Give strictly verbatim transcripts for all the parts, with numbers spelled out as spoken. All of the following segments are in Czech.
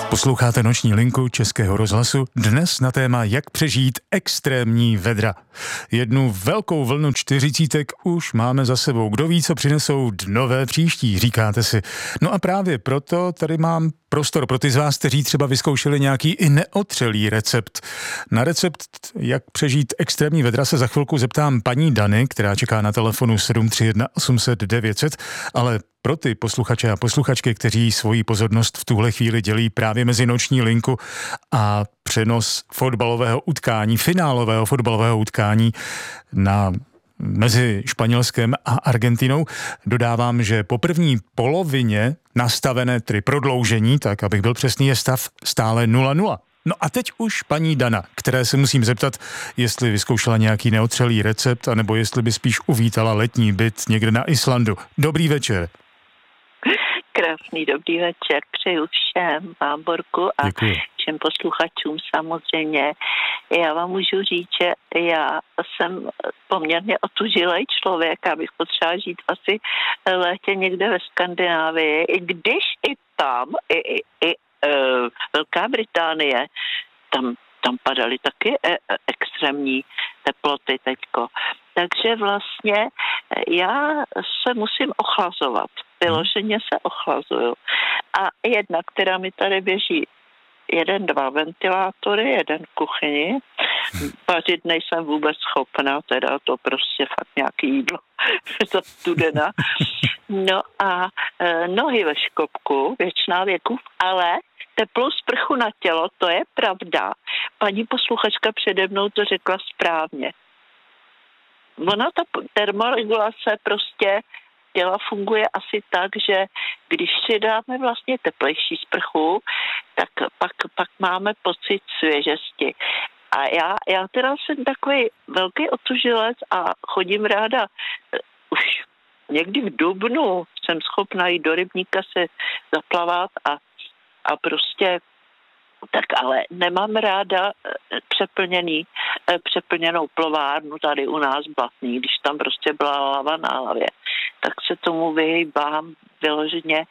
Posloucháte Noční linku Českého rozhlasu, dnes na téma jak přežít extrémní vedra. Jednu velkou vlnu čtyřicítek už máme za sebou. Kdo ví, co přinesou dnové příští, říkáte si. No a právě proto tady mám prostor pro ty z vás, kteří třeba vyzkoušeli nějaký i neotřelý recept. Na recept, jak přežít extrémní vedra, se za chvilku zeptám paní Dany, která čeká na telefonu sedm tři jedna osm set devět set, ale pro ty posluchače a posluchačky, kteří svoji pozornost v tuhle chvíli dělí právě mezi Noční linku a přenos fotbalového utkání, finálového fotbalového utkání na mezi Španělskem a Argentinou, dodávám, že po první polovině nastavené tedy prodloužení, tak abych byl přesný, je stav stále nula nula. No a teď už paní Dana, které se musím zeptat, jestli vyzkoušela nějaký neotřelý recept, anebo jestli by spíš uvítala letní byt někde na Islandu. Dobrý večer. Krásný dobrý večer, přeju všem, vám Borku a Děkuji. všem posluchačům samozřejmě. Já vám můžu říct, že já jsem poměrně otužilej člověk, abych potřeba žít asi létě někde ve Skandinávii, i když i tam, i, i, i uh, Velká Británie, tam, tam padaly taky e, extrémní teploty teďko. Takže vlastně já se musím ochlazovat. Vyloženě se ochlazuju. A jedna, která mi tady běží, jeden, dva ventilátory, jeden v kuchyni. Vařit nejsem vůbec schopná, teda to prostě fakt nějaký jídlo za studena. No a e, nohy ve škopku, věčná věků, ale teplou sprchu na tělo, to je pravda. Paní posluchačka přede mnou to řekla správně. Ona, ta termoregulace prostě těla funguje asi tak, že když si dáme vlastně teplejší sprchu, tak pak, pak máme pocit svěžesti. A já, já teda jsem takový velký otužilec a chodím ráda už někdy v dubnu jsem schopna jít do rybníka se zaplavat a, a prostě tak ale nemám ráda přeplněný, přeplněnou plovárnu tady u nás Blatný, když tam prostě byla lava na hlavě, tak se tomu vyhýbám vyloženě.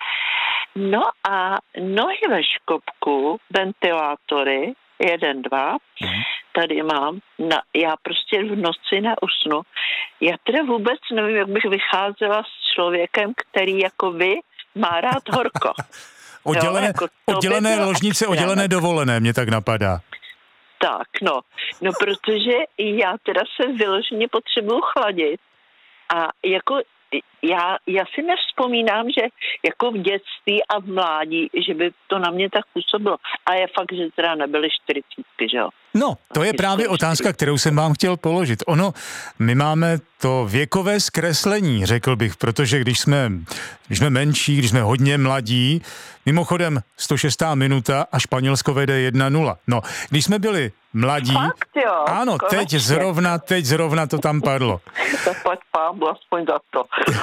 No a nohy ve škopku, ventilátory, jeden, dva, tady mám, na, já prostě v noci neusnu. Já teda vůbec nevím, jak bych vycházela s člověkem, který jako vy má rád horko. Oddělené, jo, jako oddělené by ložnice, oddělené dovolené, mě tak napadá. Tak, no. No, protože já teda se vyloženě potřebuju chladit. A jako já, já si nevzpomínám, že jako v dětství a v mládí, že by to na mě tak působilo. A je fakt, že teda nebyly čtyřicítky, že jo? No, to je právě otázka, kterou jsem vám chtěl položit. Ono, my máme to věkové zkreslení, řekl bych, protože když jsme, když jsme menší, když jsme hodně mladí, mimochodem sto šestá minuta a Španělsko vede jedna nula. No, když jsme byli mladí, Fakt, jo, ano, konečně. teď zrovna, teď zrovna to tam padlo. Zaplať pámbu aspoň za to.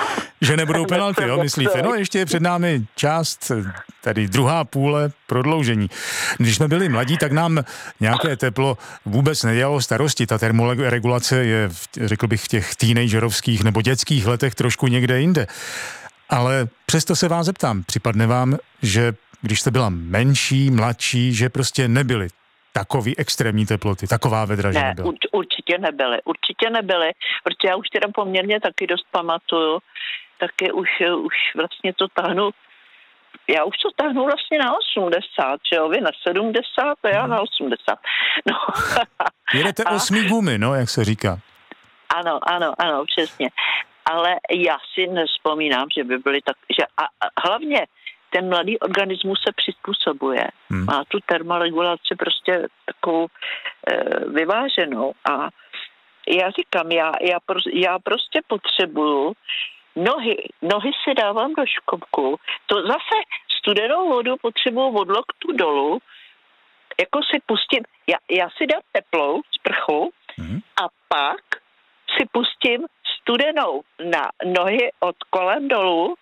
Že nebudou penalty, jo, myslíte? No, ještě je před námi část, tady druhá půle prodloužení. Když jsme byli mladí, tak nám nějaké teplo vůbec nedělalo starosti. Ta termoregulace je, řekl bych, v těch teenagerovských nebo dětských letech trošku někde jinde. Ale přesto se vás zeptám, připadne vám, že když jste byla menší, mladší, že prostě nebyly takový extrémní teploty, taková vedra, že ne, nebyla? Urč, určitě nebyly, určitě nebyly, protože já už teda poměrně taky dost pamatuju, taky už, už vlastně to tahnu, já už to tahnu vlastně na osmdesát, že jo, vy na sedmdesát a já na osmdesát. No. Jedete a, osmý gumy, no, jak se říká. Ano, ano, ano, přesně. Ale já si nevzpomínám, že by byly tak, že a, a hlavně ten mladý organismus se přizpůsobuje. Hmm. Má tu termoregulaci prostě takovou e, vyváženou. A já říkám, já, já, pro, já prostě potřebuju nohy, nohy si dávám do škopku. To zase studenou vodu potřebuju od loktu dolů, jako si pustím, já, já si dám teplou sprchu hmm. a pak si pustím studenou na nohy od kolem dolů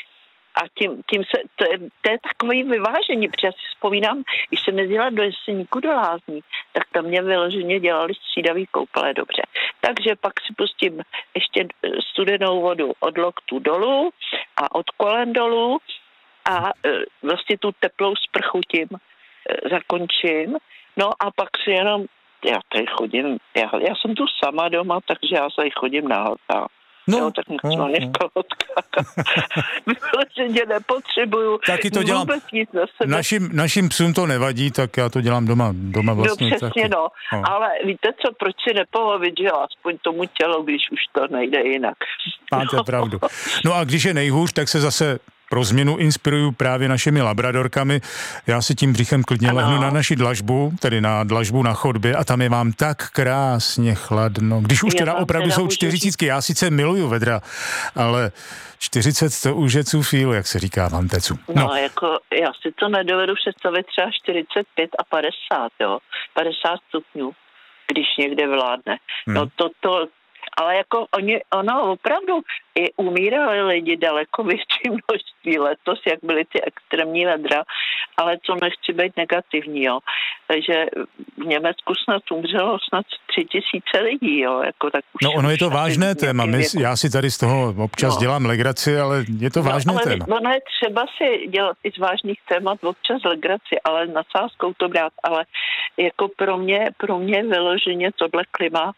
a tím, tím se, to je, to je takový vyvážení, protože já si vzpomínám, když jsem jezdila do Jeseníku do lázní, tak tam mě vyloženě dělali střídavý koupele dobře. Takže pak si pustím ještě studenou vodu od loktu dolů a od kolen dolů a e, vlastně tu teplou sprchu tím zakončím. No a pak si jenom, já tady chodím, já, já jsem tu sama doma, takže já tady chodím na hotá. No, jo, tak nechci no, ani v kalhotkách. Vyloženě nepotřebuju. Taky to dělám. Nic na sebe. Našim, našim psům to nevadí, tak já to dělám doma, doma vlastně. No přesně, taky. no. no. Ale víte co, proč si nepolovit, že aspoň tomu tělo, když už to nejde jinak. Máte no. pravdu. No a když je nejhůř, tak se zase pro změnu inspiruju právě našimi labradorkami. Já si tím břichem klidně ano. lehnu na naši dlažbu, tedy na dlažbu na chodbě a tam je vám tak krásně chladno. Když už já teda opravdu teda jsou čtyřicítky, já sice miluju vedra, ale čtyřicet to už je cufíl, jak se říká v Antecu. No. no, jako já si to nedovedu představit třeba čtyřicet pět a padesát, jo. padesát stupňů, když někde vládne. Hmm. No to, to ale jako oni, ono opravdu i umírali lidi daleko větší množství letos, jak byly ty extrémní vedra, ale to nechci být negativní, jo. Takže v Německu snad umřelo snad tři tisíce lidí, jo. Jako, tak už no ono je to vážné téma, My, já si tady z toho občas no. dělám legraci, ale je to vážné no, ale téma. Ono je třeba si dělat i z vážných témat občas legraci, ale nadsázkou to brát, ale jako pro mě, pro mě vyloženě tohle klima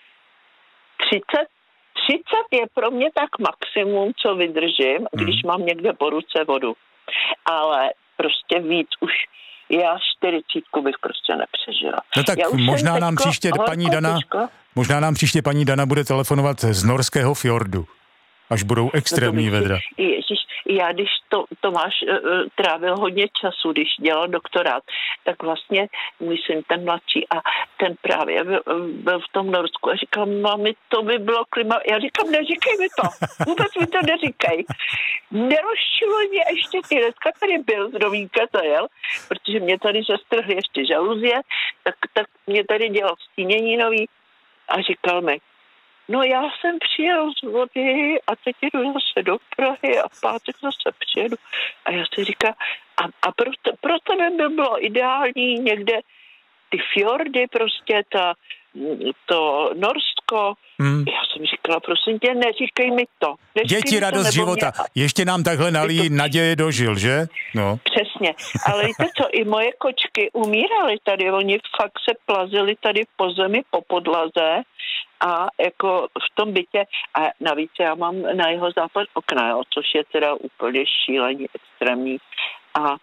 třicet, třicet je pro mě tak maximum, co vydržím, hmm. když mám někde po ruce vodu. Ale prostě víc už já čtyřicítku bych prostě nepřežila. No tak možná nám příště paní Dana, teďko. možná nám příště paní Dana bude telefonovat z norského fjordu, až budou extrémní no vedra. Ježiš, já když to, Tomáš uh, trávil hodně času, když dělal doktorát, tak vlastně můj syn, ten mladší, a ten právě byl, byl v tom Norsku a říkal, mami, to by bylo klima. Já říkám, neříkej mi to, vůbec mi to neříkej. Nerozčiluj mě ještě ty, dneska tady byl, z Rovínka zajel, protože mě tady zastrhli ještě žaluzie, tak, tak mě tady dělal stínění nový a říkal mi, no já jsem přijel z vody a teď jdu zase do Prahy a v pátek zase přijedu. A já si říkám, a, a pro, pro tebe by bylo ideální někde ty fjordy, prostě ta, to Norsko. Hmm. Já jsem říkala, prosím tě, neříkej mi to. Neříkej Děti, mi to, radost života. Mě... Ještě nám takhle nalíjí to... naděje dožil, že? No. Přesně. Ale víte co, i moje kočky umíraly tady. Oni fakt se plazili tady po zemi, po podlaze a jako v tom bytě. A navíc já mám na jeho západ okna, jo, což je teda úplně šílený, extrémní. A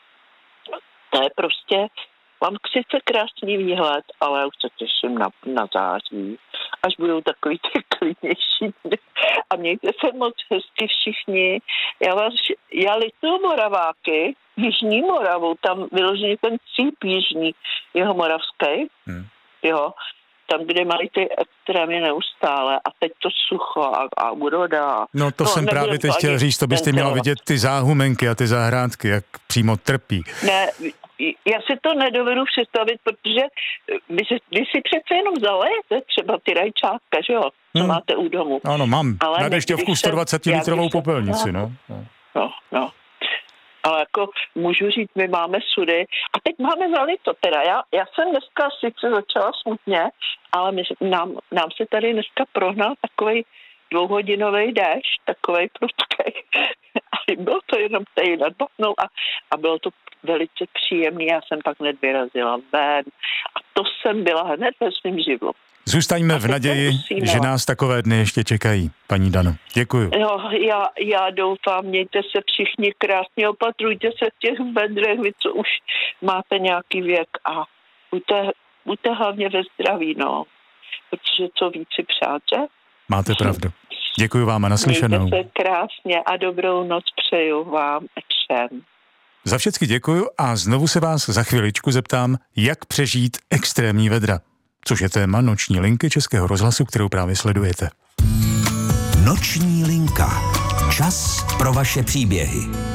to je prostě... Mám sice krásný výhled, ale já už se těším na, na září, až budou takový ty klidnější dny. A mějte se moc hezky všichni. Já vás, já lituju Moraváky, Jižní Moravu, tam vyložený ten cíp jižní, jeho moravský, hmm. jo, tam, kde mají ty extrémy neustále a teď to sucho a, a úroda. No to no, jsem právě teď chtěl říct, to byste měla vidět ty záhumenky a ty zahrádky, jak přímo trpí. Ne, já si to nedovedu představit, protože vy si, vy si přece jenom zalejete třeba ty rajčátka, že jo, co hmm. máte u domu. Ano, mám. Ale na dešťovku sto dvacet litrovou popelnici, no. No, no. Ale jako můžu říct, my máme sudy a teď máme zalito teda. Já, já jsem dneska sice začala smutně, ale my, nám, nám se tady dneska prohnal takovej dvouhodinový déšť, takovej prudkej. A bylo to jenom tady nadbahnou a, a bylo to velice příjemný. Já jsem pak hned vyrazila ven a to jsem byla hned ve svým živlu. Zůstaňme v naději, že nás takové dny ještě čekají, paní Dano. Děkuju. Jo, já, já doufám, mějte se všichni krásně, opatrujte se v těch bedrech, vy co už máte nějaký věk a buďte, buďte hlavně ve zdraví, no. Protože co víc si přát, že? Máte pravdu. Děkuju vám a naslyšenou. Mějte se krásně a dobrou noc přeju vám všem. Za všecky děkuju a znovu se vás za chviličku zeptám, jak přežít extrémní vedra. Což je téma Noční linky Českého rozhlasu, kterou právě sledujete. Noční linka. Čas pro vaše příběhy.